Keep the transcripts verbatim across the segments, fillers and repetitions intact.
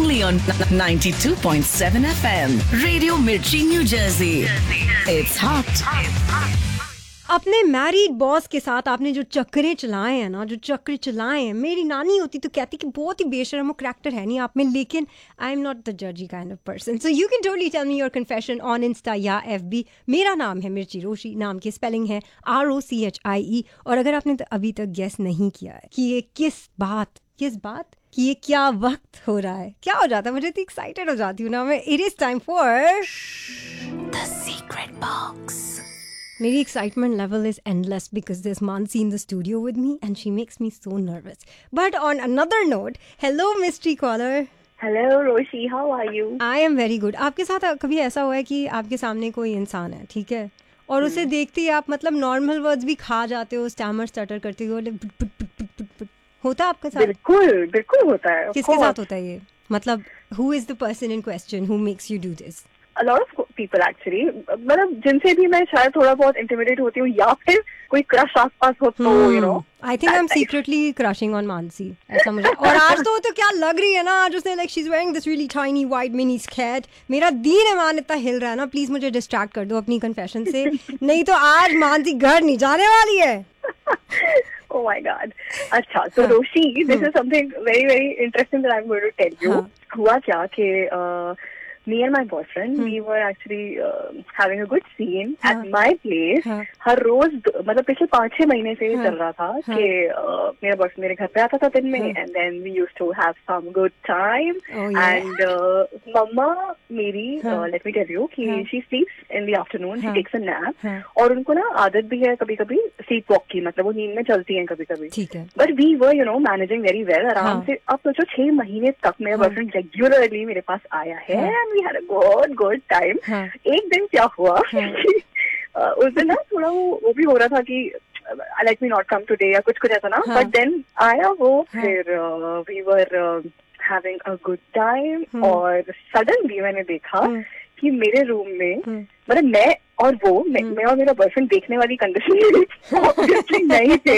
only on ninety-two point seven F M. Radio Mirchi, New Jersey. It's hot. अपने married boss के साथ आपने जो चक्करे चलाए हैं ना, जो चक्कर चलाए हैं, मेरी नानी होती तो कहती कि बहुत ही बेशर्म करैक्टर है नहीं आप में, लेकिन आई एम नॉट द जजी kind of person. So you can totally tell me your confession on Insta या एफ बी. मेरा नाम है मिर्ची रोशी, नाम की स्पेलिंग है R O C H I ई. और अगर आपने तो अभी तक गेस नहीं किया है कि ये किस बात किस बात कि ये क्या वक्त हो रहा है, क्या हो जाता है, मुझे तो एक्साइटेड हो जाती हूँ ना मैं. It is time for the secret box. मेरी excitement level is endless because there's Mansi in the studio with me and she makes me so nervous. But on another note, hello mystery caller. Hello Roshi, how are you? I am very good. आपके साथ कभी ऐसा हुआ है कि आपके सामने कोई इंसान है, ठीक है, और hmm. उसे देखते ही आप मतलब नॉर्मल वर्ड्स भी खा जाते हो, स्टैमर स्टटर करते हो, होता है आपके साथ? बिल्कुल बिल्कुल होता है. किसके साथ होता है ये? मतलब who is the person in question who makes you do this? A lot of people actually, मतलब जिनसे भी मैं शायद थोड़ा बहुत इंटिमिडेट होती हूँ या फिर कोई क्रश आसपास हो तो you know. I think I am secretly crushing on Mansi, ऐसा मुझे. और आज तो तो क्या लग रही है ना, आज उसने like she is wearing this really tiny white mini skirt. मेरा दीन ईमान इतना हिल रहा है ना, प्लीज मुझे डिस्ट्रैक्ट कर दो अपनी कन्फेशन से, नहीं तो आज मानसी घर नहीं जाने वाली है. Oh my God. अच्छा, so Roshi, this is something very very interesting that I'm going to tell you. हुआ क्या कि me and my boyfriend, hmm. we were actually uh, having a good scene हाँ. at my place. हाँ. हर रोज मतलब पिछले पाँच छह महीने से हाँ. चल रहा था हाँ. कि uh, मेरा बॉयफ्रेंड मेरे घर पे आता था दिन में हाँ. and then we used to have some good time. oh, yeah. and uh, मम्मा मेरी हाँ. uh, let me tell you कि हाँ. she sleeps in the afternoon, हाँ. she takes a nap हाँ. और उनको ना आदत भी है कभी कभी sleep walk की, मतलब वो नींद में चलती हैं कभी कभी. ठीक है. but we were you know managing very well आराम हाँ. से. अब सोचो छह महीने तक मेरा बॉयफ्रेंड हाँ. रेगुलरली मेरे पास आया है हाँ. we had a good good time. हाँ. एक दिन क्या हुआ हाँ. uh, उस दिन ना थोड़ा वो वो भी हो रहा था कि let me not come today या कुछ कुछ ऐसा ना. हाँ. but then आया वो हाँ. फिर uh, we were uh, having a good time हाँ. और suddenly मैंने देखा हाँ. कि मेरे रूम में मतलब मैं और वो मैं, मैं और मेरा बॉयफ्रेंड देखने वाली कंडीशन में ऑब्वियसली नहीं थे.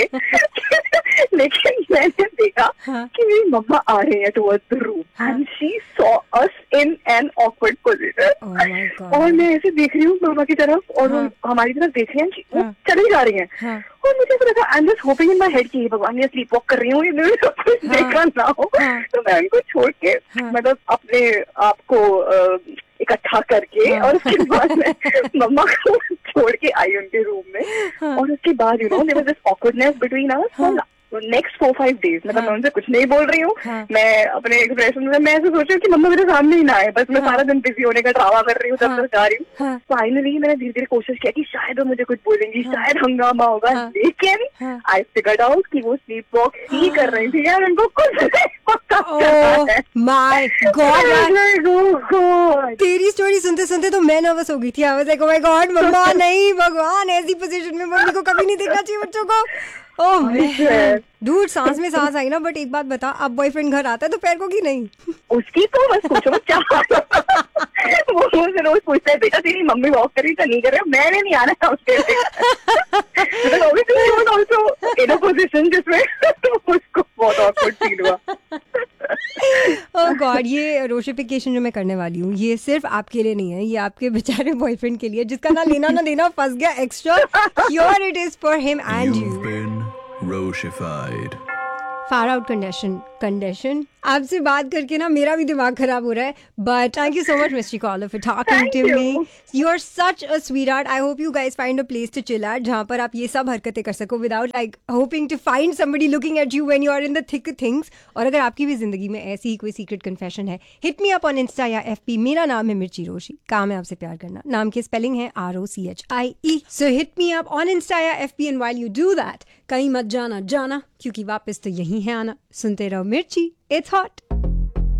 लेकिन मैंने देखा हाँ. कि मेरी मम्मा आ रही है towards the room and she saw us in an awkward position. और मैं ऐसे देख रही हूँ मम्मा की तरफ और हाँ. वो हमारी तरफ देख रही हैं, वो चली जा रही हैं हाँ. और मुझे ऐसा लगा I am just hoping in my head कि भगवान ये स्लीप वॉक कर रही हूँ, ये सब कुछ देखा ना हो. तो मैं उनको छोड़ के मतलब अपने आप को इकट्ठा करके हाँ. और उसके बाद मैं मम्मा को छोड़ के आई उनके रूम में हाँ. और उसके बाद you know there was this awkwardness between us for next four five days. मतलब मैं उनसे कुछ नहीं बोल रही हूँ हाँ. मैं अपने एक्सप्रेशन में मैं ऐसे सोच रही हूँ कि मम्मा मेरे सामने ही ना आए, बस मैं हाँ. सारा दिन बिजी होने का ड्रामा कर रही हूँ जब तक जा रही हूँ. फाइनली मैंने धीरे धीरे कोशिश किया कि शायद वो मुझे कुछ बोलेंगी हाँ. शायद हंगामा होगा हाँ. लेकिन आई फिगर्ड आउट कि वो स्लीप वॉक ही कर रही थी यार, उनको कुछ नहीं. माय गॉड, तेरी स्टोरी सुनते सुनते तो मैं नर्वस हो गई थी. I was like oh my God मम्मा नहीं, भगवान ऐसी पोजीशन में मम्मी को कभी नहीं देखना चाहिए बच्चों को. ओह मैन डूड, सांस में सांस आई ना. बट एक बात बता, अब बॉयफ्रेंड घर आता है तो पैर को की नहीं उसकी तो बस पूछो क्या. वो मुझसे रोज पूछता है बेटा तेरी मम्मी वॉक कर रही तो नहीं कर रही, मैंने नहीं आना था उसके पोजीशन जिसमें उसको बहुत ऑकवर्ड फील हुआ. ओह गॉड, ये रोशिफिकेशन जो मैं करने वाली हूँ ये सिर्फ आपके लिए नहीं है, ये आपके बेचारे बॉयफ्रेंड के लिए जिसका ना लेना ना देना फंस गया extra. Here it is for him and you. Roshified. Far out condition condition आपसे बात करके ना मेरा भी दिमाग खराब हो रहा है. But thank you so much mister collar for talking to me. You are such a sweet heart. I hope you guys find a place to chill at जहाँ पर आप ये सब हरकतें कर सको without like hoping to find somebody looking at you when you are in the thick things. और अगर आपकी भी जिंदगी में ऐसी ही कोई सीक्रेट कन्फेशन है, hit me up on Insta या एफ पी. मेरा नाम है मिर्ची रोशी, काम है आपसे प्यार करना. नाम की स्पेलिंग है R O C H I E. So hit me up on Insta या F P and while you do that कहीं मत जाना जाना क्योंकि वापस तो यही है आना. सुनते रहो मिर्ची, इट्स हॉट.